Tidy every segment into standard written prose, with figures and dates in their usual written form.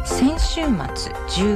先週末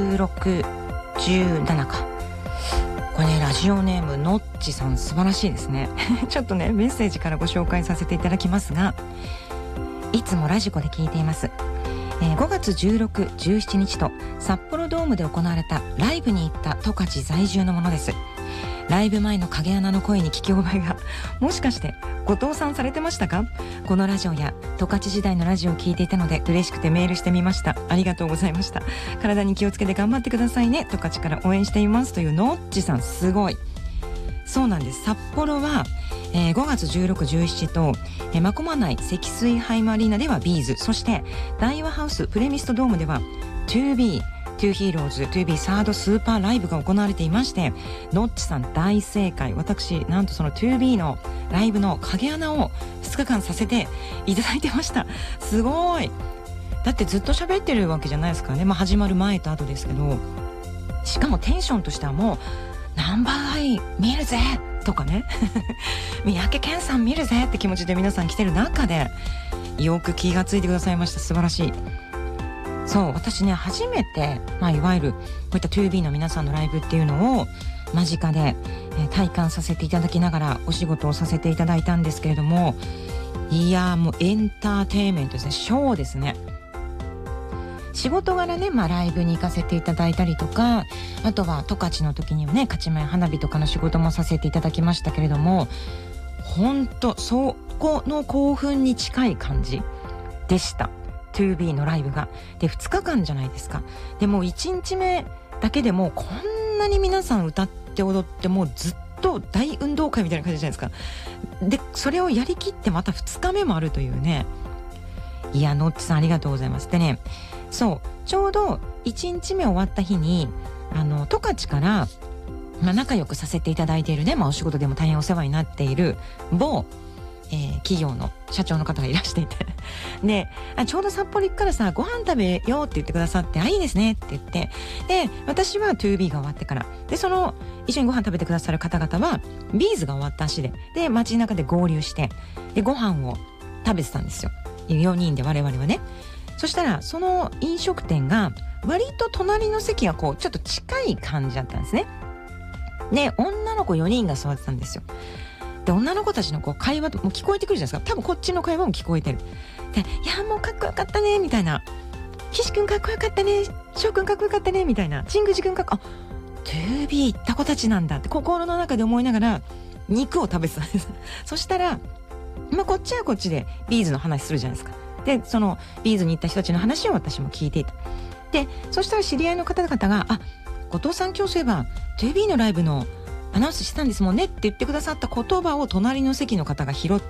16、17か。これね、ラジオネームのっちさん素晴らしいですねちょっとねメッセージからご紹介させていただきますが、いつもラジコで聞いています。5月16、17日と札幌ドームで行われたライブに行った十勝在住のものです。ライブ前の影穴の声に聞き覚えが、もしかして後藤さんされてましたか？このラジオや十勝時代のラジオを聞いていたので嬉しくてメールしてみました。ありがとうございました。体に気をつけて頑張ってくださいね。十勝から応援していますというのっちさん、すごい。そうなんです。札幌は、5月16、17と、真駒内積水ハイムアリーナではビーズ、そして大和ハウスプレミストドームでは 2B、トゥーヒーローズ 2B サードスーパーライブが行われていまして、のっちさん大正解。私なんとその 2B のライブの影穴を2日間させていただいてました。すごい。だってずっと喋ってるわけじゃないですからね、始まる前と後ですけど、しかもテンションとしてはもうナンバーアイ見るぜとかね三宅健さん見るぜって気持ちで皆さん来てる中でよく気がついてくださいました。素晴らしい。そう、私ね初めて、いわゆるこういった 2B の皆さんのライブっていうのを間近で、体感させていただきながらお仕事をさせていただいたんですけれども、いやもうエンターテインメントですね。ショーですね。仕事柄ね、ライブに行かせていただいたりとか、あとは十勝の時にはね勝ち前花火とかの仕事もさせていただきましたけれども、本当そこの興奮に近い感じでした。 2B のライブがで2日間じゃないですか。でもう1日目だけでもこんなに皆さん歌って踊って、もうずっと大運動会みたいな感じじゃないですか。でそれをやりきってまた2日目もあるというね。いやのっちさんありがとうございます。でね、そうちょうど1日目終わった日に十勝から、仲良くさせていただいているね、お仕事でも大変お世話になっている某、企業の社長の方がいらしていてで、ちょうど札幌行くからさご飯食べようって言ってくださって、いいですねって言って、で私は 2B が終わってからで、その一緒にご飯食べてくださる方々はビーズが終わった足で街中で合流して、でご飯を食べてたんですよ、4人で我々はね。そしたらその飲食店が割と隣の席がちょっと近い感じだったんですね。で女の子4人が座ってたんですよ。で女の子たちの会話も聞こえてくるじゃないですか。多分こっちの会話も聞こえてる。でいやもうかっこよかったねみたいな、岸くんかっこよかったね、翔くんかっこよかったねみたいな、神宮寺くんかっこ、2B 行った子たちなんだって心の中で思いながら肉を食べてたんですそしたら、こっちはこっちでビーズの話するじゃないですか。でそのビーズに行った人たちの話を私も聞いていた。でそしたら知り合いの方々が後藤さん今日そういえば 2B のライブのアナウンスしてたんですもんねって言ってくださった言葉を隣の席の方が拾って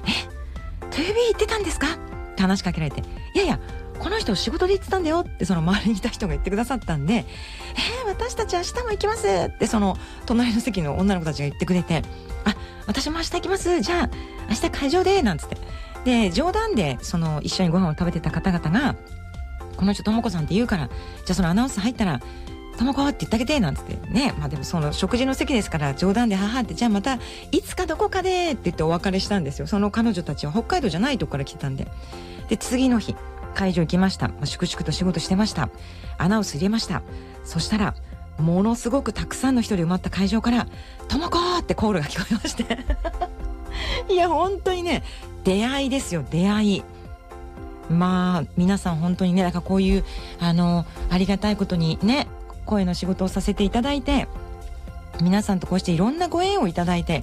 、2B 行ってたんですかって話しかけられて、いやいやこの人仕事で行ってたんだよってその周りにいた人が言ってくださったんで、私たち明日も行きますってその隣の席の女の子たちが言ってくれて、私も明日行きます、じゃあ明日会場でなんつって、で冗談でその一緒にご飯を食べてた方々が、この人ともこさんって言うから、じゃあそのアナウンス入ったらともこって言ってあげてなんつってね。でもその食事の席ですから冗談で母って、じゃあまたいつかどこかでって言ってお別れしたんですよ。その彼女たちは北海道じゃないとこから来てたんで。で次の日会場行きました。粛々と仕事してました。アナウンス入れました。そしたらものすごくたくさんの人で埋まった会場からともこってコールが聞こえましていや本当にね、出会いですよ、出会い。皆さん本当にね、なんかこういうありがたいことにね、声の仕事をさせていただいて、皆さんとこうしていろんなご縁をいただいて、